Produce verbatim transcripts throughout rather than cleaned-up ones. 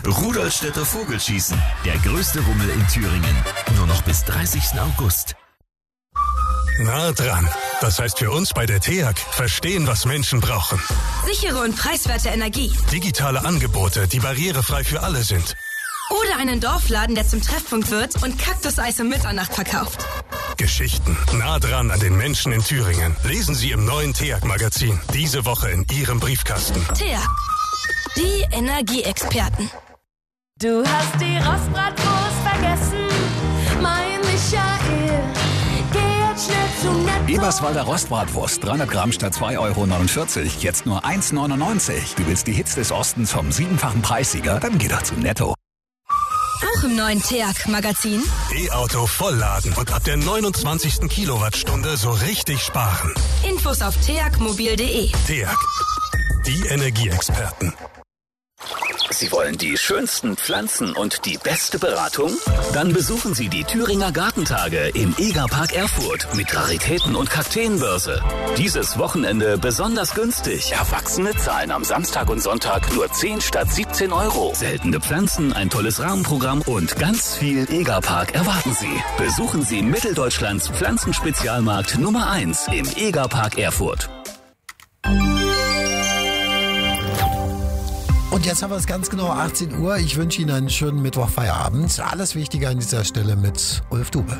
Rudolstädter Vogelschießen, der größte Rummel in Thüringen. Nur noch bis dreißigsten August. Nah dran. Das heißt für uns bei der T E A G, verstehen, was Menschen brauchen. Sichere und preiswerte Energie. Digitale Angebote, die barrierefrei für alle sind. Oder einen Dorfladen, der zum Treffpunkt wird und Kaktuseis um Mitternacht verkauft. Geschichten nah dran an den Menschen in Thüringen. Lesen Sie im neuen T E A G-Magazin. Diese Woche in Ihrem Briefkasten. T E A G. Die Energieexperten. Du hast die Rostbratwurst vergessen, mein Michael. Geh jetzt schnell zu Netto. Eberswalder Rostbratwurst, dreihundert Gramm statt zwei Euro neunundvierzig. Jetzt nur eins neunundneunzig. Du willst die Hits des Ostens vom siebenfachen Preissieger? Dann geh doch zu Netto. Auch im neuen T E A G-Magazin. E-Auto vollladen und ab der neunundzwanzigsten Kilowattstunde so richtig sparen. Infos auf t e a g mobil punkt d e. T E A G. Die Energieexperten. Sie wollen die schönsten Pflanzen und die beste Beratung? Dann besuchen Sie die Thüringer Gartentage im Egerpark Erfurt mit Raritäten und Kakteenbörse. Dieses Wochenende besonders günstig. Erwachsene zahlen am Samstag und Sonntag nur zehn statt siebzehn Euro. Seltene Pflanzen, ein tolles Rahmenprogramm und ganz viel Egerpark erwarten Sie. Besuchen Sie Mitteldeutschlands Pflanzenspezialmarkt Nummer eins im Egerpark Erfurt. Und jetzt haben wir es ganz genau achtzehn Uhr. Ich wünsche Ihnen einen schönen Mittwochfeierabend. Alles Wichtige an dieser Stelle mit Ulf Dube.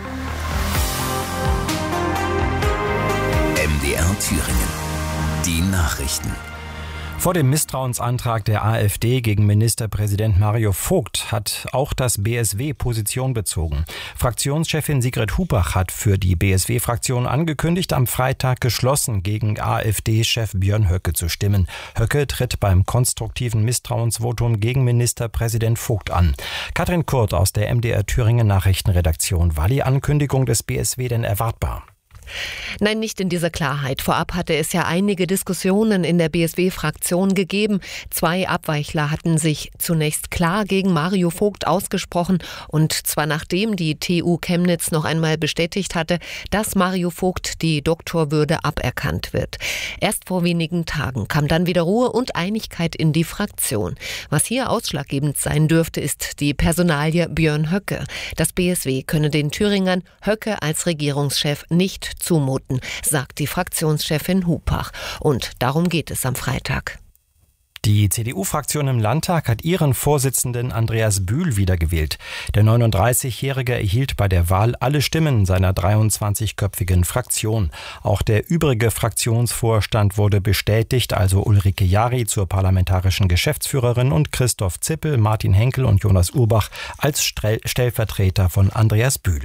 M D R Thüringen. Die Nachrichten. Vor dem Misstrauensantrag der AfD gegen Ministerpräsident Mario Vogt hat auch das B S W Position bezogen. Fraktionschefin Sigrid Hupach hat für die B S W-Fraktion angekündigt, am Freitag geschlossen gegen AfD-Chef Björn Höcke zu stimmen. Höcke tritt beim konstruktiven Misstrauensvotum gegen Ministerpräsident Vogt an. Katrin Kurt aus der M D R Thüringen Nachrichtenredaktion. War die Ankündigung des B S W denn erwartbar? Nein, nicht in dieser Klarheit. Vorab hatte es ja einige Diskussionen in der B S W-Fraktion gegeben. Zwei Abweichler hatten sich zunächst klar gegen Mario Vogt ausgesprochen, und zwar nachdem die T U Chemnitz noch einmal bestätigt hatte, dass Mario Vogt die Doktorwürde aberkannt wird. Erst vor wenigen Tagen kam dann wieder Ruhe und Einigkeit in die Fraktion. Was hier ausschlaggebend sein dürfte, ist die Personalie Björn Höcke. Das B S W könne den Thüringern Höcke als Regierungschef nicht zumuten, sagt die Fraktionschefin Hupach. Und darum geht es am Freitag. Die C D U-Fraktion im Landtag hat ihren Vorsitzenden Andreas Bühl wiedergewählt. Der neununddreißigjährige erhielt bei der Wahl alle Stimmen seiner dreiundzwanzigköpfigen Fraktion. Auch der übrige Fraktionsvorstand wurde bestätigt, also Ulrike Jari zur parlamentarischen Geschäftsführerin und Christoph Zippel, Martin Henkel und Jonas Urbach als Stellvertreter von Andreas Bühl.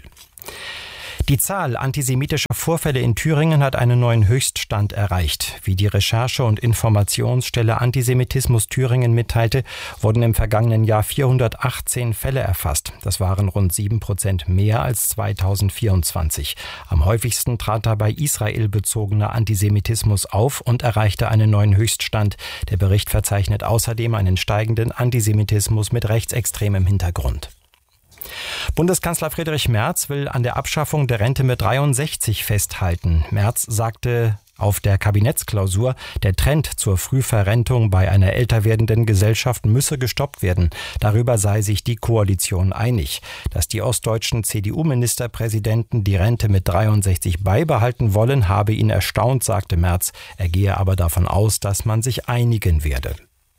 Die Zahl antisemitischer Vorfälle in Thüringen hat einen neuen Höchststand erreicht. Wie die Recherche- und Informationsstelle Antisemitismus Thüringen mitteilte, wurden im vergangenen Jahr vierhundertachtzehn Fälle erfasst. Das waren rund sieben Prozent mehr als zweitausendvierundzwanzig. Am häufigsten trat dabei israelbezogener Antisemitismus auf und erreichte einen neuen Höchststand. Der Bericht verzeichnet außerdem einen steigenden Antisemitismus mit rechtsextremem Hintergrund. Bundeskanzler Friedrich Merz will an der Abschaffung der Rente mit dreiundsechzig festhalten. Merz sagte auf der Kabinettsklausur, der Trend zur Frühverrentung bei einer älter werdenden Gesellschaft müsse gestoppt werden. Darüber sei sich die Koalition einig. Dass die ostdeutschen C D U-Ministerpräsidenten die Rente mit dreiundsechzig beibehalten wollen, habe ihn erstaunt, sagte Merz. Er gehe aber davon aus, dass man sich einigen werde.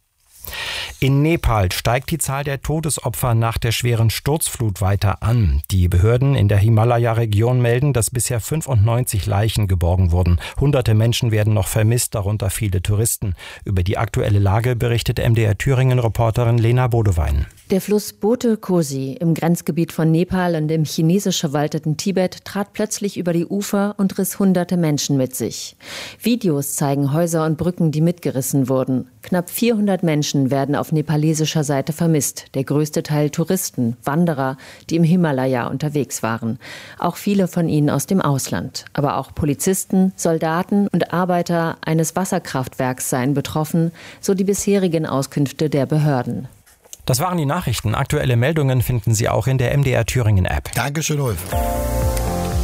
In Nepal steigt die Zahl der Todesopfer nach der schweren Sturzflut weiter an. Die Behörden in der Himalaya-Region melden, dass bisher fünfundneunzig Leichen geborgen wurden. Hunderte Menschen werden noch vermisst, darunter viele Touristen. Über die aktuelle Lage berichtet M D R Thüringen-Reporterin Lena Bodewein. Der Fluss Bote Kosi im Grenzgebiet von Nepal und im chinesisch verwalteten Tibet trat plötzlich über die Ufer und riss hunderte Menschen mit sich. Videos zeigen Häuser und Brücken, die mitgerissen wurden. Knapp vierhundert Menschen werden auf nepalesischer Seite vermisst. Der größte Teil Touristen, Wanderer, die im Himalaya unterwegs waren. Auch viele von ihnen aus dem Ausland. Aber auch Polizisten, Soldaten und Arbeiter eines Wasserkraftwerks seien betroffen, so die bisherigen Auskünfte der Behörden. Das waren die Nachrichten. Aktuelle Meldungen finden Sie auch in der M D R Thüringen App. Dankeschön, Ulf.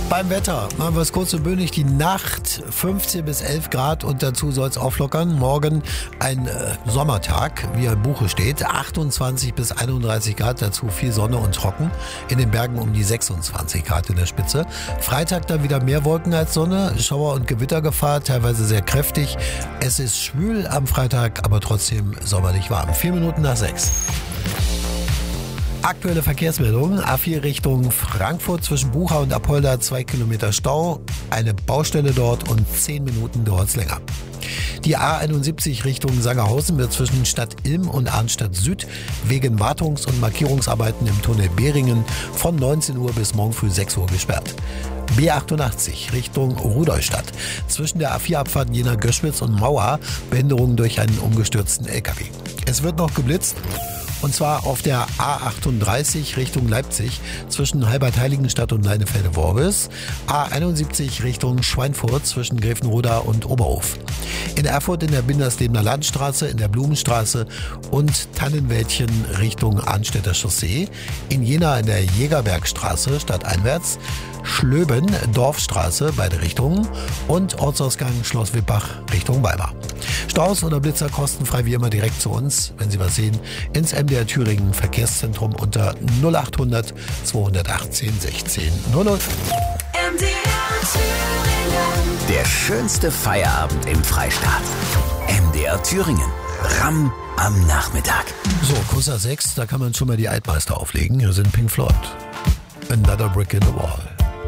Beim Wetter machen wir es kurz und bündig. Die Nacht fünfzehn bis elf Grad und dazu soll es auflockern. Morgen ein äh, Sommertag, wie er im Buche steht. achtundzwanzig bis einunddreißig Grad, dazu viel Sonne und trocken. In den Bergen um die sechsundzwanzig Grad in der Spitze. Freitag dann wieder mehr Wolken als Sonne. Schauer- und Gewittergefahr, teilweise sehr kräftig. Es ist schwül am Freitag, aber trotzdem sommerlich warm. Vier Minuten nach sechs. Aktuelle Verkehrsmeldung. A vier Richtung Frankfurt zwischen Bucha und Apolda zwei Kilometer Stau. Eine Baustelle dort und zehn Minuten dauert es länger. Die A einundsiebzig Richtung Sangerhausen wird zwischen Stadt Ilm und Arnstadt Süd wegen Wartungs- und Markierungsarbeiten im Tunnel Behringen von neunzehn Uhr bis morgen früh sechs Uhr gesperrt. B achtundachtzig Richtung Rudolstadt. Zwischen der A vier Abfahrt Jena-Göschwitz und Mauer Behinderung durch einen umgestürzten L K W. Es wird noch geblitzt. Und zwar auf der A achtunddreißig Richtung Leipzig zwischen Halbert-Heiligenstadt und Leinefelde-Worbis. A einundsiebzig Richtung Schweinfurt zwischen Gräfenroda und Oberhof. In Erfurt in der Binderslebener Landstraße, in der Blumenstraße und Tannenwäldchen Richtung Arnstädter Chaussee. In Jena in der Jägerbergstraße stadteinwärts. Schlöben, Dorfstraße, beide Richtungen. Und Ortsausgang Schloss Wippach Richtung Weimar. Staus oder Blitzer kostenfrei wie immer direkt zu uns, wenn Sie was sehen, ins M D R Thüringen Verkehrszentrum unter null achthundert zweihundertachtzehn sechzehn null null. M D R Thüringen. Der schönste Feierabend im Freistaat. M D R Thüringen. Ram am Nachmittag. So, Kusser sechs, da kann man schon mal die Altmeister auflegen. Hier sind Pink Floyd. Another Brick in the Wall.